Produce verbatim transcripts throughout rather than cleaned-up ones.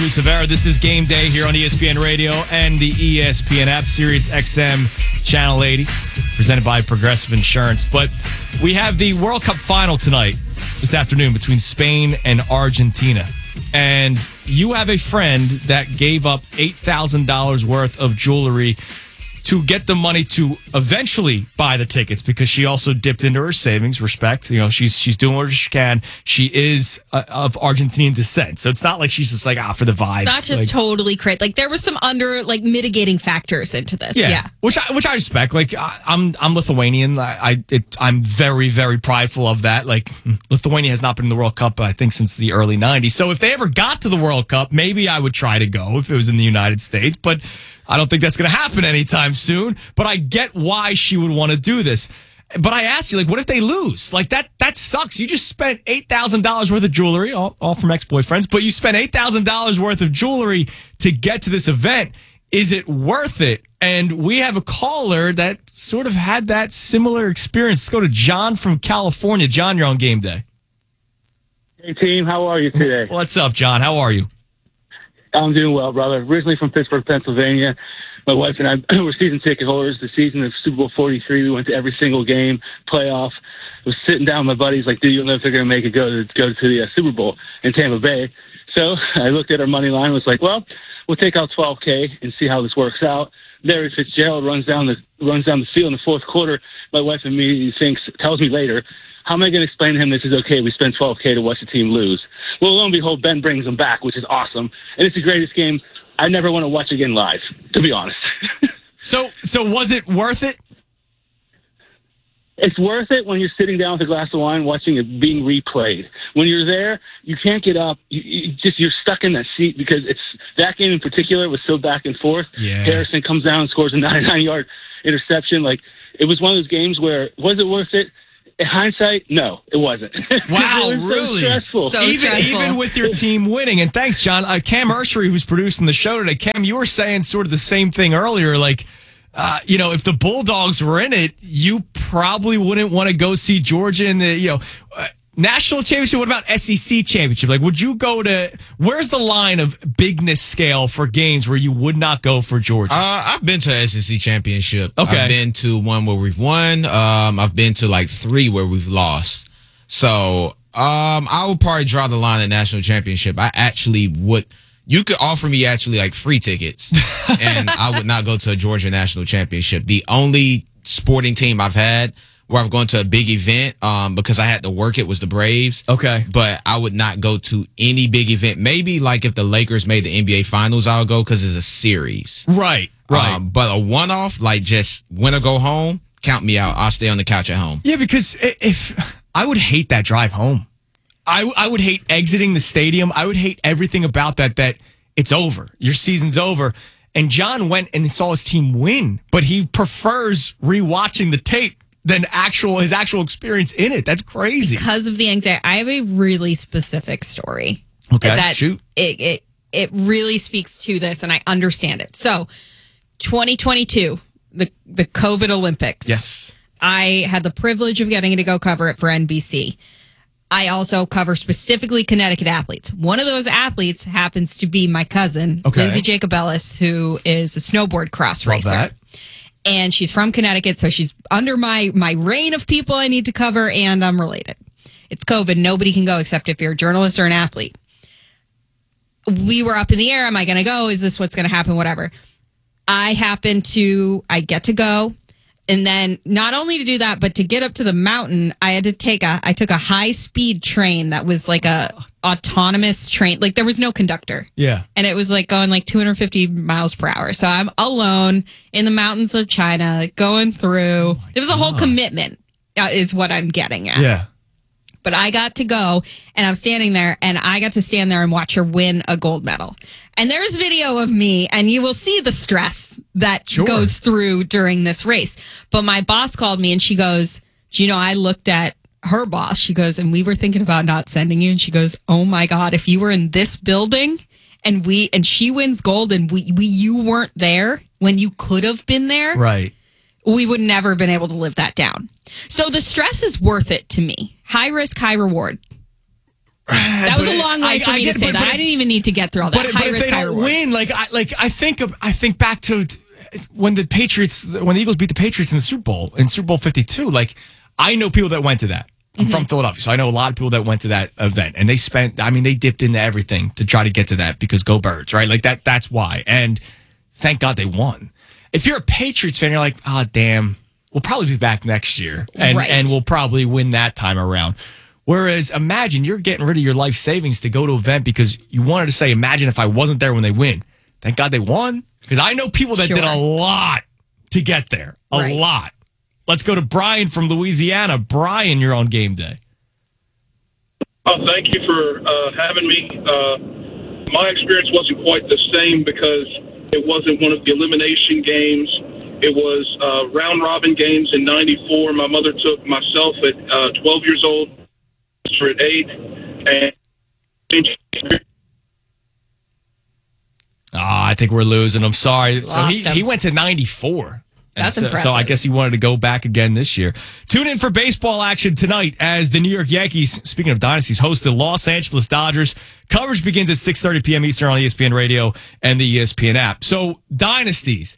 Severa. This is Game Day here on E S P N Radio and the E S P N app, Sirius X M Channel eighty, presented by Progressive Insurance. But we have the World Cup final tonight, this afternoon, between Spain and Argentina. And you have a friend that gave up eight thousand dollars worth of jewelry to get the money to eventually buy the tickets, because she also dipped into her savings. Respect. You know, she's she's doing what she can. She is uh, of Argentinian descent. So it's not like she's just like, ah, for the vibes. It's not just like, totally crazy. Like, there was some under, like, mitigating factors into this. Yeah. yeah. Which I, which I respect. Like, I, I'm I'm Lithuanian. I, I it, I'm very, very prideful of that. Like, Lithuania has not been in the World Cup, I think, since the early nineties. So if they ever got to the World Cup, maybe I would try to go if it was in the United States. But I don't think that's going to happen anytime soon. But I get why she would want to do this. But I asked you, like, what if they lose? Like, that that sucks. You just spent eight thousand dollars worth of jewelry, all, all from ex-boyfriends, but you spent eight thousand dollars worth of jewelry to get to this event. Is it worth it? And we have a caller that sort of had that similar experience. Let's go to John from California. John, you're on Game Day. Hey, team. How are you today? What's up, John? How are you? I'm doing well, brother. Originally from Pittsburgh, Pennsylvania. My wife and I were season ticket holders. The season of Super Bowl forty-three, we went to every single game, playoff. I was sitting down with my buddies like, dude, you'll know if they're going to make it go to, go to the uh, Super Bowl in Tampa Bay. So I looked at our money line and was like, well, we'll take out twelve K and see how this works out. Larry Fitzgerald runs down the runs down the field in the fourth quarter. My wife immediately thinks, tells me later, how am I going to explain to him this is okay? We spent twelve K to watch the team lose. Well, lo and behold, Ben brings them back, which is awesome. And it's the greatest game I never want to watch again live, to be honest. so, so was it worth it? It's worth it when you're sitting down with a glass of wine watching it being replayed. When you're there, you can't get up. You, you just you're stuck in that seat because it's that game in particular was so back and forth. Yeah. Harrison comes down and scores a ninety-nine yard interception. Like, it was one of those games where, was it worth it? In hindsight, no, it wasn't. Wow, it was really? So stressful. So even, stressful. even with your team winning. And thanks, John. Uh, Cam Urshery, who's producing the show today. Cam, you were saying sort of the same thing earlier. Like, uh, you know, if the Bulldogs were in it, you probably wouldn't want to go see Georgia in the, you know, uh, national championship. What about S E C championship? Like, would you go to, where's the line of bigness scale for games where you would not go for Georgia? Uh, I've been to S E C championship. Okay. I've been to one where we've won. Um, I've been to like three where we've lost. So, um, I would probably draw the line at national championship. I actually would, you could offer me actually like free tickets and I would not go to a Georgia national championship. The only sporting team I've had where I've gone to a big event um, because I had to work it was the Braves. Okay. But I would not go to any big event. Maybe like if the Lakers made the N B A Finals, I'll go because it's a series. Right, right. Um, but a one-off, like just win or go home, count me out. I'll stay on the couch at home. Yeah, because if I would hate that drive home. I, I would hate exiting the stadium. I would hate everything about that, that it's over. Your season's over. And John went and saw his team win, but he prefers rewatching the tape than actual his actual experience in it. That's crazy. Because of the anxiety. I have a really specific story. Okay, that shoot. It, it, it really speaks to this, and I understand it. So, twenty twenty-two, the, the COVID Olympics. Yes. I had the privilege of getting to go cover it for N B C. I also cover specifically Connecticut athletes. One of those athletes happens to be my cousin, Okay. Lindsay Jacobellis, who is a snowboard cross Love racer. that. And she's from Connecticut, so she's under my, my reign of people I need to cover, and I'm related. It's COVID. Nobody can go except if you're a journalist or an athlete. We were up in the air. Am I going to go? Is this what's going to happen? Whatever. I happen to, I get to go. And then not only to do that, but to get up to the mountain, I had to take a, I took a high speed train that was like a autonomous train. Like there was no conductor. Yeah. And it was like going like two hundred fifty miles per hour. So I'm alone in the mountains of China going through. Oh it was a whole commitment uh, is what I'm getting at. Yeah. But I got to go and I'm standing there and I got to stand there and watch her win a gold medal. And there's video of me and you will see the stress that Sure. goes through during this race. But my boss called me and she goes, do you know, I looked at her boss. She goes, and we were thinking about not sending you. And she goes, oh my God, if you were in this building and we, and she wins gold and we, we, you weren't there when you could have been there. Right. We would never have been able to live that down. So the stress is worth it to me. High risk, high reward. That was a long way I- for I me get- to say but- that. but if- I didn't even need to get through all that. But, High but if risk, they high don't reward. win, like I like I think of, I think back to when the Patriots, when the Eagles beat the Patriots in the Super Bowl in Super Bowl fifty-two. Like I know people that went to that. I'm Mm-hmm. from Philadelphia, so I know a lot of people that went to that event, and they spent. I mean, they dipped into everything to try to get to that because go Birds, right? Like that. That's why. And thank God they won. If you're a Patriots fan, you're like, oh damn, we'll probably be back next year, and Right. and we'll probably win that time around. Whereas imagine you're getting rid of your life savings to go to an event because you wanted to say, imagine if I wasn't there when they win. Thank God they won. Because I know people that Sure. did a lot to get there. A Right. lot. Let's go to Brian from Louisiana. Brian, you're on game day. Oh, thank you for uh, having me. Uh, my experience wasn't quite the same because it wasn't one of the elimination games. It was uh, round-robin games in ninety-four. My mother took myself at uh, twelve years old, sister at eight, and Oh, I think we're losing. I'm sorry. so he, Lost him. he went to ninety-four. And That's so, impressive. So I guess he wanted to go back again this year. Tune in for baseball action tonight as the New York Yankees, speaking of dynasties, host the Los Angeles Dodgers. Coverage begins at six thirty p.m. Eastern on E S P N Radio and the E S P N app. So dynasties.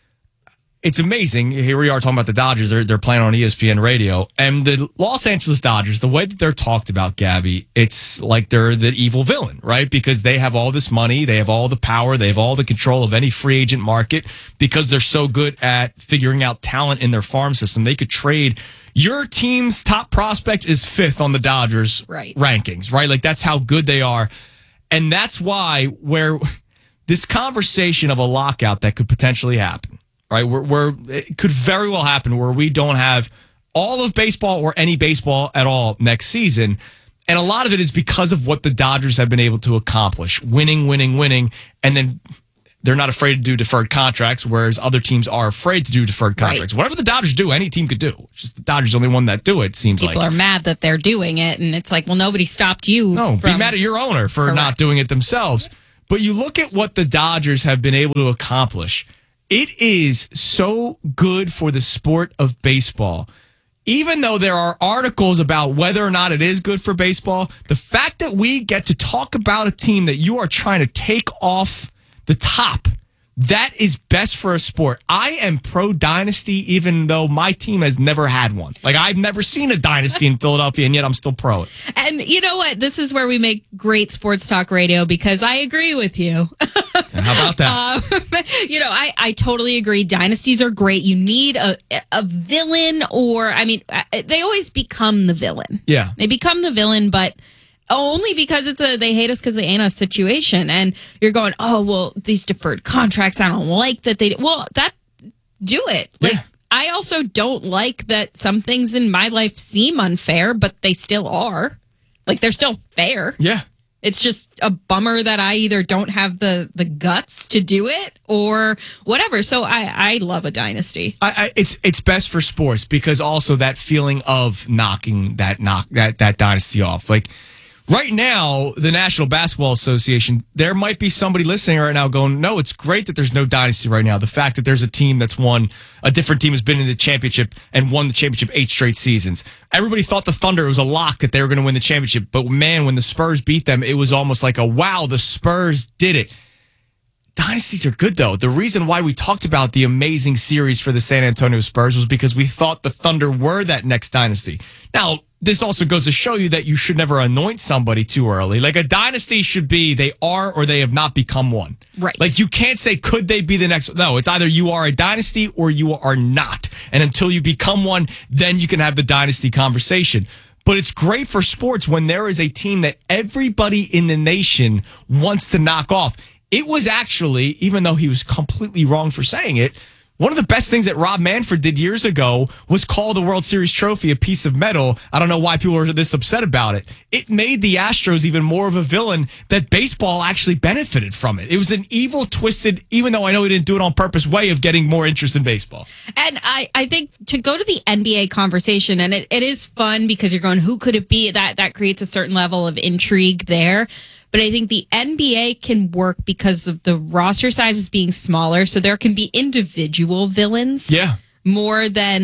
It's amazing. Here we are talking about the Dodgers. They're, they're playing on E S P N Radio. And the Los Angeles Dodgers, the way that they're talked about, Gabby, it's like they're the evil villain, right? Because they have all this money. They have all the power. They have all the control of any free agent market because they're so good at figuring out talent in their farm system. They could trade. Your team's top prospect is fifth on the Dodgers Right. rankings, right? Like that's how good they are. And that's why where this conversation of a lockout that could potentially happen, right? Where, where it could very well happen where we don't have all of baseball or any baseball at all next season. And a lot of it is because of what the Dodgers have been able to accomplish, winning, winning, winning. And then they're not afraid to do deferred contracts, whereas other teams are afraid to do deferred contracts. Right. Whatever the Dodgers do, any team could do. It's just the Dodgers are the only one that do it, seems People like. are mad that they're doing it, and it's like, well, nobody stopped you. No, from, be mad at your owner for not Correct. doing it themselves. But you look at what the Dodgers have been able to accomplish. It is so good for the sport of baseball. Even though there are articles about whether or not it is good for baseball, the fact that we get to talk about a team that you are trying to take off the top, that is best for a sport. I am pro dynasty, even though my team has never had one. Like I've never seen a dynasty in Philadelphia, and yet I'm still pro it. And you know what? This is where we make great sports talk radio because I agree with you. How about that? Um, you know, I, I totally agree. Dynasties are great. You need a a villain, or I mean, they always become the villain. Yeah. They become the villain, but only because it's a they hate us because they ain't us situation. And you're going, oh well, these deferred contracts. I don't like that they. Well, that do it. Like Yeah. I also don't like that some things in my life seem unfair, but they still are. Like they're still fair. Yeah. It's just a bummer that I either don't have the, the guts to do it or whatever. So I, I love a dynasty. I, I, it's it's best for sports because also that feeling of knocking that knock that that dynasty off. Like right now, the National Basketball Association, there might be somebody listening right now going, "No, it's great that there's no dynasty right now. The fact that there's a team that's won, a different team has been in the championship and won the championship eight straight seasons. Everybody thought the Thunder, it was a lock that they were going to win the championship, but man, when the Spurs beat them, it was almost like a wow, the Spurs did it." Dynasties are good, though. The reason why we talked about the amazing series for the San Antonio Spurs was because we thought the Thunder were that next dynasty. Now, this also goes to show you that you should never anoint somebody too early. Like a dynasty should be they are or they have not become one. Right. Like you can't say, could they be the next? No, it's either you are a dynasty or you are not. And until you become one, then you can have the dynasty conversation. But it's great for sports when there is a team that everybody in the nation wants to knock off. It was actually, even though he was completely wrong for saying it, one of the best things that Rob Manfred did years ago was call the World Series trophy a piece of metal. I don't know why people are this upset about it. It made the Astros even more of a villain that baseball actually benefited from it. It was an evil, twisted, even though I know he didn't do it on purpose, way of getting more interest in baseball. And I, I think to go to the N B A conversation, and it, it is fun because you're going, who could it be? That that creates a certain level of intrigue there. But I think the N B A can work because of the roster sizes being smaller. So there can be individual villains Yeah. more than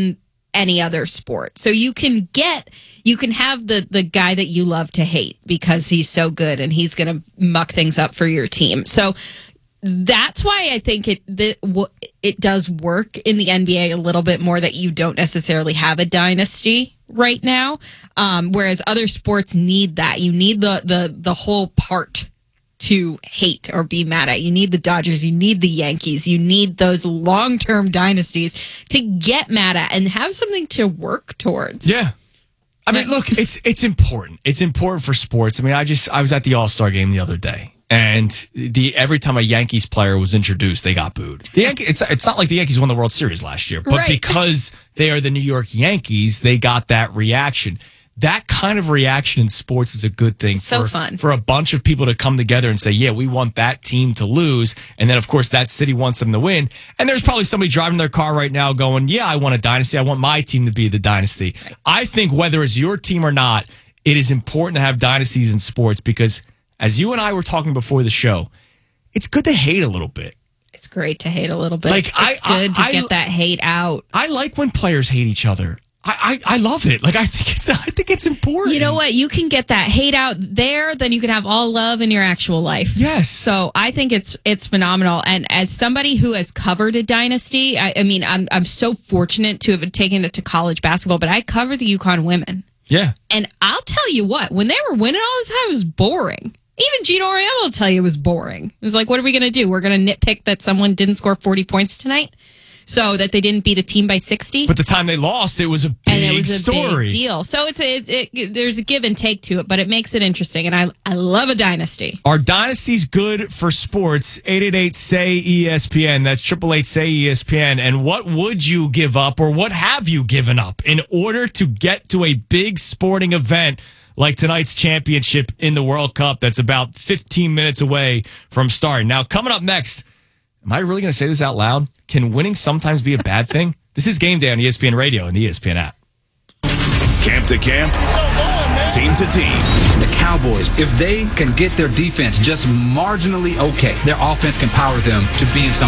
any other sport. So you can get, you can have the the guy that you love to hate because he's so good and he's going to muck things up for your team. So that's why I think it the, it does work in the N B A a little bit more, that you don't necessarily have a dynasty right now, um, whereas other sports need that. You need the the the whole part to hate or be mad at. You need the Dodgers, you need the Yankees, you need those long-term dynasties to get mad at and have something to work towards. Yeah. I mean, look, it's it's important. It's important for sports. I mean, I just I was at the All-Star game the other day, and the every time a Yankees player was introduced, they got booed. The Yankee, it's it's not like the Yankees won the World Series last year, but Right. because they are the New York Yankees, they got that reaction. That kind of reaction in sports is a good thing. So for, fun. for a bunch of people to come together and say, yeah, we want that team to lose. And then, of course, that city wants them to win. And there's probably somebody driving their car right now going, yeah, I want a dynasty. I want my team to be the dynasty. Right. I think whether it's your team or not, it is important to have dynasties in sports because, as you and I were talking before the show, it's good to hate a little bit. It's great to hate a little bit. Like, it's I- good I- to get I- that hate out. I like when players hate each other. I, I, I love it. Like I think it's I think it's important. You know what? You can get that hate out there, then you can have all love in your actual life. Yes. So I think it's it's phenomenal. And as somebody who has covered a dynasty, I, I mean, I'm I'm so fortunate to have taken it to college basketball, but I cover the UConn women. Yeah. And I'll tell you what, when they were winning all the time, it was boring. Even Gino Auriemma will tell you it was boring. It was like, what are we going to do? We're going to nitpick that someone didn't score forty points tonight? So that they didn't beat a team by sixty. But the time they lost, it was a big and it was a story. big deal. So it's a, it, it, there's a give and take to it, but it makes it interesting. And I I love a dynasty. Are dynasties good for sports? eight eight eight, S A Y, E S P N. That's eight eight eight, S A Y, E S P N. And what would you give up or what have you given up in order to get to a big sporting event like tonight's championship in the World Cup that's about fifteen minutes away from starting? Now, coming up next, am I really going to say this out loud? Can winning sometimes be a bad thing? This is Game Day on E S P N Radio and the E S P N app. Camp to camp, team to team. The Cowboys, if they can get their defense just marginally okay, their offense can power them to being some